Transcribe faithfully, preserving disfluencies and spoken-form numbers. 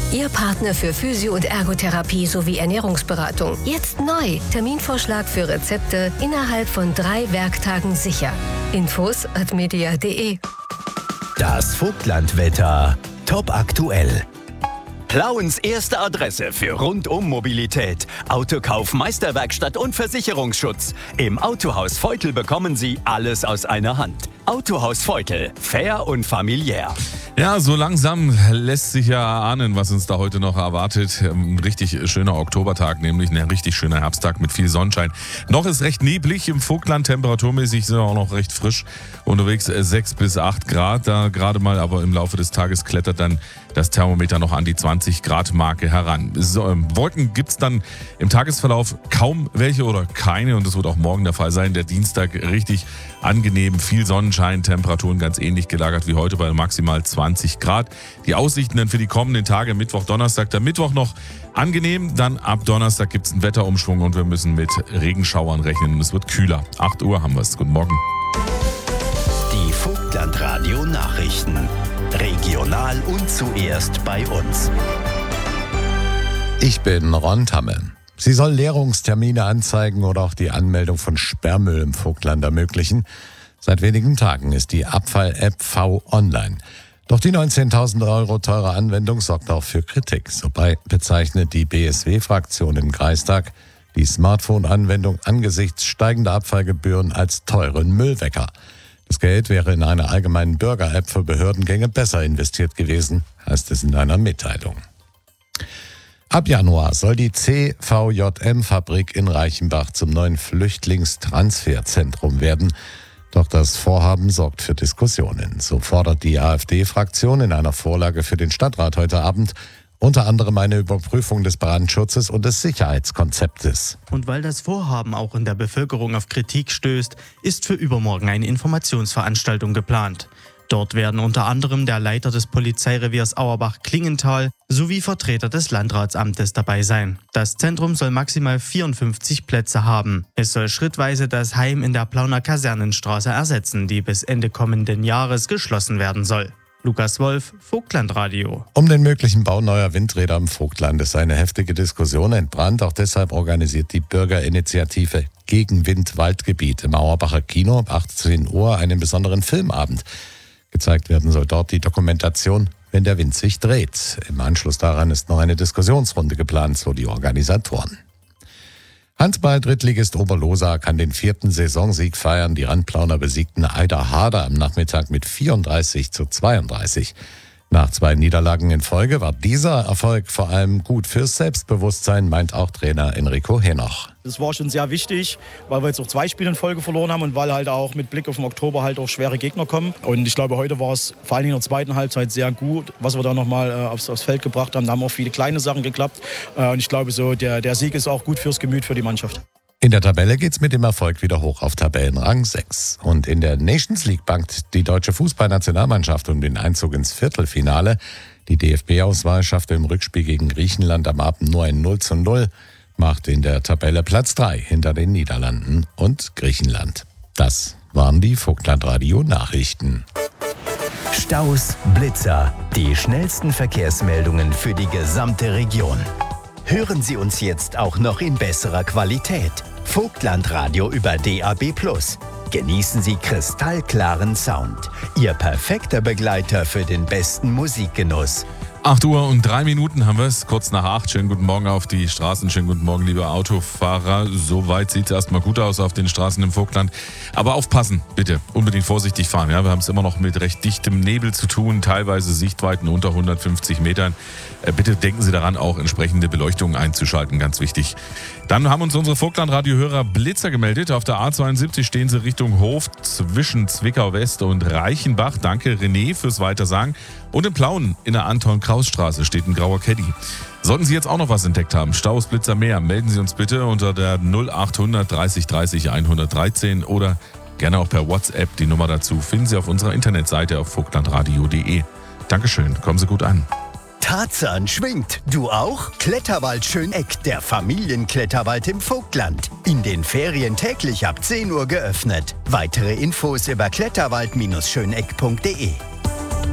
Ihr Partner für Physio- und Ergotherapie sowie Ernährungsberatung. Jetzt neu. Terminvorschlag für Rezepte innerhalb von drei Werktagen sicher. Infos at media punkt de. Das Vogtlandwetter. Top aktuell. Plauens erste Adresse für Rundum-Mobilität. Autokauf, Meisterwerkstatt und Versicherungsschutz. Im Autohaus Feutel bekommen Sie alles aus einer Hand. Autohaus Feutel. Fair und familiär. Ja, so langsam lässt sich ja ahnen, was uns da heute noch erwartet. Ein richtig schöner Oktobertag, nämlich ein richtig schöner Herbsttag mit viel Sonnenschein. Noch ist recht neblig im Vogtland, temperaturmäßig sind wir auch noch recht frisch unterwegs, sechs bis acht Grad. Da gerade mal, aber im Laufe des Tages klettert dann das Thermometer noch an die zwanzig Grad Marke heran. So, ähm, Wolken gibt es dann im Tagesverlauf kaum welche oder keine und das wird auch morgen der Fall sein. Der Dienstag richtig angenehm, viel Sonnenschein, Temperaturen ganz ähnlich gelagert wie heute bei maximal zwanzig Grad. Die Aussichten dann für die kommenden Tage, Mittwoch, Donnerstag. Der Mittwoch noch angenehm, dann ab Donnerstag gibt es einen Wetterumschwung und wir müssen mit Regenschauern rechnen und es wird kühler. acht Uhr haben wir es. Guten Morgen. Die Vogtlandradio Nachrichten. Regional und zuerst bei uns. Ich bin Ron Tamme. Sie soll Leerungstermine anzeigen oder auch die Anmeldung von Sperrmüll im Vogtland ermöglichen. Seit wenigen Tagen ist die Abfall-App V online. Doch die neunzehntausend Euro teure Anwendung sorgt auch für Kritik. Sobei bezeichnet die B S W-Fraktion im Kreistag die Smartphone-Anwendung angesichts steigender Abfallgebühren als teuren Müllwecker. Das Geld wäre in einer allgemeinen Bürger-App für Behördengänge besser investiert gewesen, heißt es in einer Mitteilung. Ab Januar soll die C V J M-Fabrik in Reichenbach zum neuen Flüchtlingstransferzentrum werden. Doch das Vorhaben sorgt für Diskussionen. So fordert die AfD-Fraktion in einer Vorlage für den Stadtrat heute Abend unter anderem eine Überprüfung des Brandschutzes und des Sicherheitskonzeptes. Und weil das Vorhaben auch in der Bevölkerung auf Kritik stößt, ist für übermorgen eine Informationsveranstaltung geplant. Dort werden unter anderem der Leiter des Polizeireviers Auerbach-Klingenthal sowie Vertreter des Landratsamtes dabei sein. Das Zentrum soll maximal vierundfünfzig Plätze haben. Es soll schrittweise das Heim in der Plauner Kasernenstraße ersetzen, die bis Ende kommenden Jahres geschlossen werden soll. Lukas Wolf, Vogtlandradio. Um den möglichen Bau neuer Windräder im Vogtland ist eine heftige Diskussion entbrannt. Auch deshalb organisiert die Bürgerinitiative Gegen Wind-Waldgebiet im Auerbacher Kino ab achtzehn Uhr einen besonderen Filmabend. Gezeigt werden soll dort die Dokumentation Wenn der Wind sich dreht. Im Anschluss daran ist noch eine Diskussionsrunde geplant, so die Organisatoren. Handball-Drittligist Oberlosa kann den vierten Saisonsieg feiern. Die Randplauner besiegten Eider Harder am Nachmittag mit vierunddreißig zu zweiunddreißig. Nach zwei Niederlagen in Folge war dieser Erfolg vor allem gut fürs Selbstbewusstsein, meint auch Trainer Enrico Henoch. Das war schon sehr wichtig, weil wir jetzt auch zwei Spiele in Folge verloren haben und weil halt auch mit Blick auf den Oktober halt auch schwere Gegner kommen. Und ich glaube, heute war es vor allem in der zweiten Halbzeit sehr gut, was wir da nochmal äh, aufs, aufs Feld gebracht haben. Da haben auch viele kleine Sachen geklappt. Äh, und ich glaube, so der, der Sieg ist auch gut fürs Gemüt für die Mannschaft. In der Tabelle geht's mit dem Erfolg wieder hoch auf Tabellenrang sechs. Und in der Nations League bangt die deutsche Fußballnationalmannschaft um den Einzug ins Viertelfinale. Die D F B-Auswahl schaffte im Rückspiel gegen Griechenland am Abend nur ein null zu null, machte in der Tabelle Platz drei hinter den Niederlanden und Griechenland. Das waren die Vogtlandradio-Nachrichten. Staus, Blitzer, die schnellsten Verkehrsmeldungen für die gesamte Region. Hören Sie uns jetzt auch noch in besserer Qualität. Vogtlandradio über D A B plus. Genießen Sie kristallklaren Sound. Ihr perfekter Begleiter für den besten Musikgenuss. acht Uhr und drei Minuten haben wir es, kurz nach acht. Schönen guten Morgen auf die Straßen, schönen guten Morgen, liebe Autofahrer. Soweit sieht es erstmal gut aus auf den Straßen im Vogtland. Aber aufpassen, bitte, unbedingt vorsichtig fahren. Ja, wir haben es immer noch mit recht dichtem Nebel zu tun, teilweise Sichtweiten unter hundertfünfzig Metern. Äh, bitte denken Sie daran, auch entsprechende Beleuchtung einzuschalten, ganz wichtig. Dann haben uns unsere Vogtland-Radio-Hörer Blitzer gemeldet. Auf der A zweiundsiebzig stehen sie Richtung Hof zwischen Zwickau West und Reichenbach. Danke René fürs Weitersagen. Und in Plauen in der Anton-Kraus-Straße steht ein grauer Caddy. Sollten Sie jetzt auch noch was entdeckt haben, Staus, Blitzer, mehr, melden Sie uns bitte unter der null achthundert dreißig dreißig hundertdreizehn oder gerne auch per WhatsApp. Die Nummer dazu finden Sie auf unserer Internetseite auf vogtlandradio punkt de. Dankeschön, kommen Sie gut an. Tarzan schwingt. Du auch? Kletterwald Schöneck, der Familienkletterwald im Vogtland. In den Ferien täglich ab zehn Uhr geöffnet. Weitere Infos über kletterwald Bindestrich schöneck punkt de.